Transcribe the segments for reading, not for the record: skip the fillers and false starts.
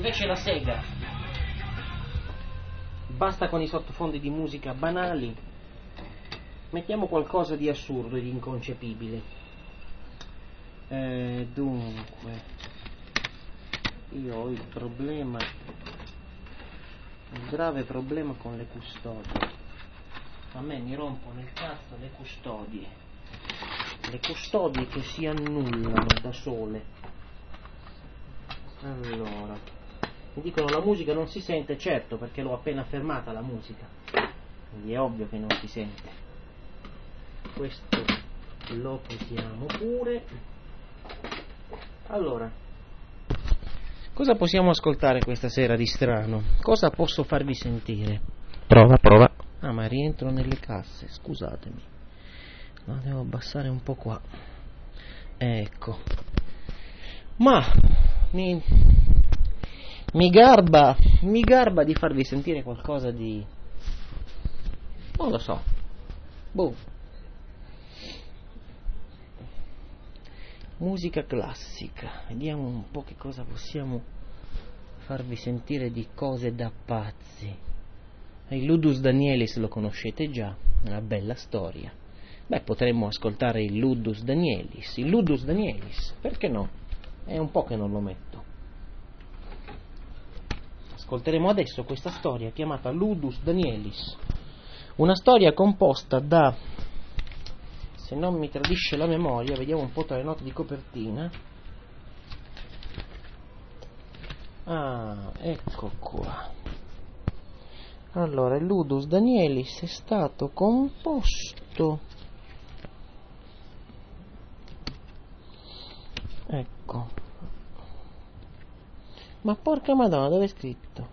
invece la sega. Basta con i sottofondi di musica banali, mettiamo qualcosa di assurdo e di inconcepibile. Dunque, io ho il grave problema con le custodie. A me mi rompono il cazzo le custodie che si annullano da sole. Allora, mi dicono la musica non si sente, certo, perché l'ho appena fermata la musica, quindi è ovvio che non si sente. Questo lo posiamo pure. Allora, cosa possiamo ascoltare questa sera di strano? Cosa posso farvi sentire? Prova. Ah, ma rientro nelle casse, scusatemi. No, devo abbassare un po' qua. Ecco. Ma mi garba di farvi sentire qualcosa di, non lo so, musica classica. Vediamo un po' che cosa possiamo farvi sentire di cose da pazzi. Il Ludus Danielis lo conoscete già, è una bella storia. Beh, potremmo ascoltare il Ludus Danielis, perché no? È un po' che non lo metto. Ascolteremo adesso questa storia chiamata Ludus Danielis, una storia composta da, se non mi tradisce la memoria, vediamo un po' tra le note di copertina. Ah, ecco qua. Allora, il Ludus Danielis è stato composto, ecco, ma porca madonna, dove è scritto?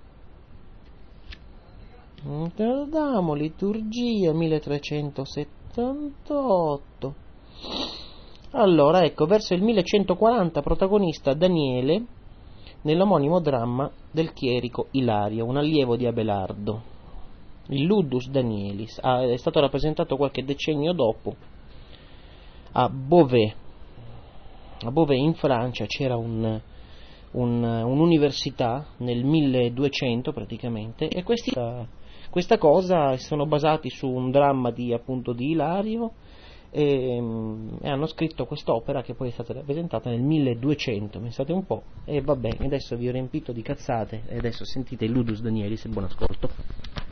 Damo liturgia 1378. Allora, ecco, verso il 1140 protagonista Daniele nell'omonimo dramma del chierico Ilario, un allievo di Abelardo. Il Ludus Danielis è stato rappresentato qualche decennio dopo a Beauvais. A Beauvais in Francia c'era un'università nel 1200 praticamente, e questa cosa sono basati su un dramma di Ilario, e hanno scritto quest'opera che poi è stata rappresentata nel 1200, pensate un po'. E vabbè, adesso vi ho riempito di cazzate e adesso sentite il Ludus Danielis e buon ascolto.